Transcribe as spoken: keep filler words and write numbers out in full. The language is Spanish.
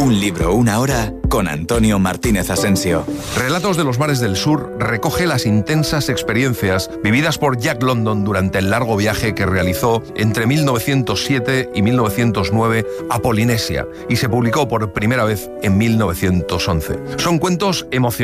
Un libro, una hora, con Antonio Martínez Asensio. Relatos de los mares del sur recoge las intensas experiencias vividas por Jack London durante el largo viaje que realizó entre mil novecientos siete y mil novecientos nueve a Polinesia y se publicó por primera vez en mil novecientos once. Son cuentos emocionantes